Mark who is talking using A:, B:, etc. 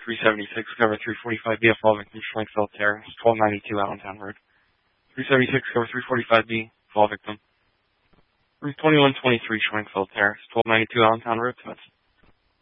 A: 376, cover 345B, a fall victim, Schwenkfeld Terrace, 1292 Allentown Road. 376, cover 345B, fall victim. Room 2123, Schwenkfeld Terrace, 1292 Allentown Road, Tustin.